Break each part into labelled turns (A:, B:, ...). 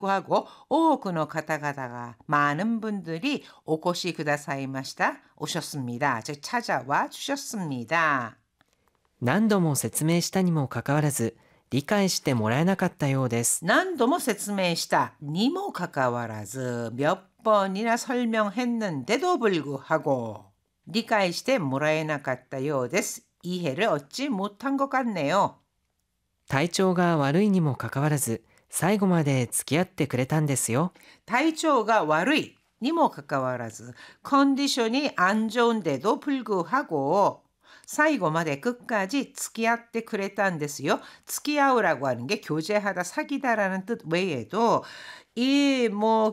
A: 하고 오쿠노方々が 많은 분들이 오코시 쿠다사이마시다 오셨습니다. 즉 찾아와 주셨습니다.
B: 何度も説明したにもかかわらず、理解してもらえなかったようです。
A: 何度も説明したにもかかわらず 몇 번이나 설명했는데도 불구하고 理解してもらえなかったようです. 이해를 얻지 못한 것 같네요.
B: 体調が悪いにもかかわらず、最後まで付き合ってくれたんですよ。
A: 体調が悪いにもかかわらず 컨디션이 안 좋은데도 불구하고 最後まで 끝까지 付き合ってくれたんですよ. 付き合う라고 하는 게 교제하다, 사귀다라는 뜻 외에도 이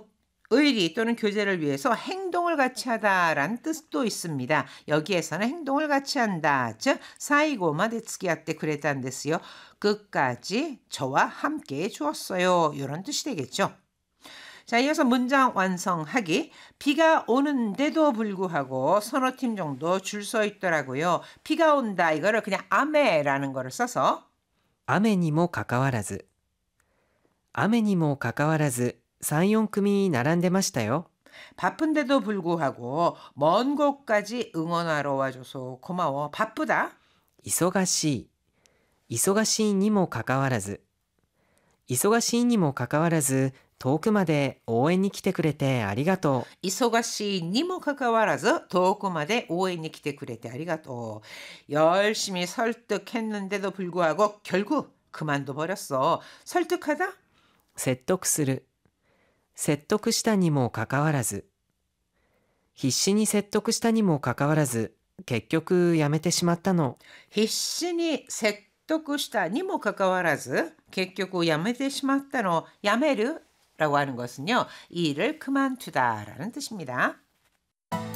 A: 의리 또는 교제를 위해서 행동을 같이 하다라는 뜻도 있습니다. 여기에서는 행동을 같이 한다. 즉, 最後まで 付き合ってくれたんですよ. 끝까지 저와 함께 해 주었어요. 이런 뜻이 되겠죠. 자, 이어서 문장 완성하기. 비가 오는데도 불구하고 서너 팀 정도 줄 서 있더라고요. 비가 온다. 이거를 그냥雨라는 거를 써서
B: 雨にもかかわらず、雨にもかかわらず、3、4組並んでましたよ。
A: 바쁜데도 불구하고 먼 곳까지 응원하러 와줘서 고마워. 바쁘다.
B: 忙しい、忙しいにもかかわらず、忙しいにもかかわらず、遠くまで応援に来てくれてありがとう。
A: 忙しいにもかかわらず 遠くまで 応援に 来てくれて 아리가또. 열심히 설득했는데도 불구하고 결국 그만둬 버렸어. 설득하다?
B: 説得する、説得したにもかかわらず、必死に説得したにもかかわらず、結局やめてしまったの。
A: 必死に 説得したにもかかわらず 結局 やめてしまったの. やめる라고 하는 것은요. 이 일을 그만두다라는 뜻입니다.